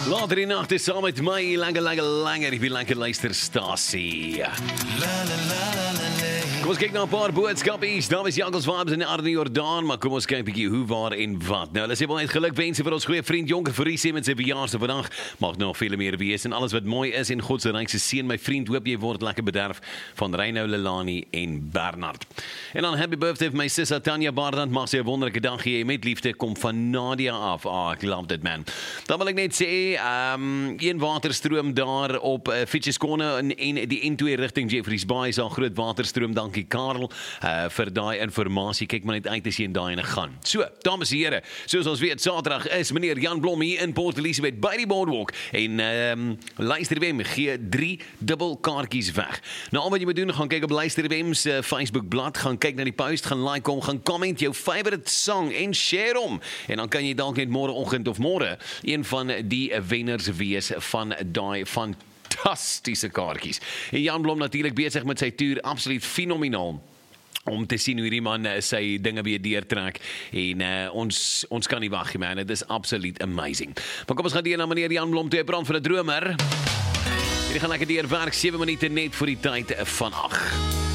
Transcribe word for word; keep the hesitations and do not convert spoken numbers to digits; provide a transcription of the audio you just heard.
Later die nacht is saam met my lekker, lekker, langer die lekker luisterstasie. Kom ons kyk na 'n paar boodskapies. Daar is Jankels Vibes in Arne Jordaan, maar kom ons kyk 'n bietjie hoe, waar en wat. Nou, hulle sê wel net gelukwense vir ons goeie vriend Jonker Fourie met sy verjaarsdag vandag. Mag nog veel meer wees en alles wat mooi is en God se rykse seën my vriend. Hoop jy word lekker bederf van Reynou Lelani en Bernard. En dan happy birthday vir my sissa Tanya Bardant. Mag sy 'n wonderlike dag hê met liefde kom van Nadia af. Ah, oh, ek love dit man. Dan wil ek net sê, um, een waterstroom daar op uh, Fietjeskone en, en die N twee rigting Jeffreys Bay is al groot waterstroom. Dankie Karel uh, vir daai inligting. Kyk maar net uit as jy in daai ene gaan. So, dames en here, soos ons weet, Saterdag is meneer Jan Blom hier in Port Elizabeth by die Boardwalk en um, Luister F M gee drie dubbel kaartjies weg. Nou al wat jy moet doen, gaan kyk op Luister F M se Facebook bladsy, gaan kyk na die post, gaan like hom, gaan comment jou favorite song en share hom. En dan kan jy dalk net môreoggend of môre een van die wenners wees van daai fantastiese kaartjies. En Jan Blom natuurlik besig met sy toer, absoluut fenomenaal om te sien hoe hierdie man sy dinge weer deurtrek en uh, ons ons kan nie wag nie man, dit is absoluut amazing. Maar kom ons gaan deur na meneer Jan Blom toe, brand vir 'n dromer. Hierdie gaan lekker deur werk, sewe minute net voor die tyd van agt.